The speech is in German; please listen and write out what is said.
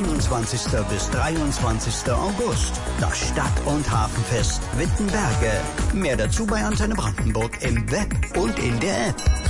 21. bis 23. August. Das Stadt- und Hafenfest Wittenberge. Mehr dazu bei Antenne Brandenburg im Web und in der App.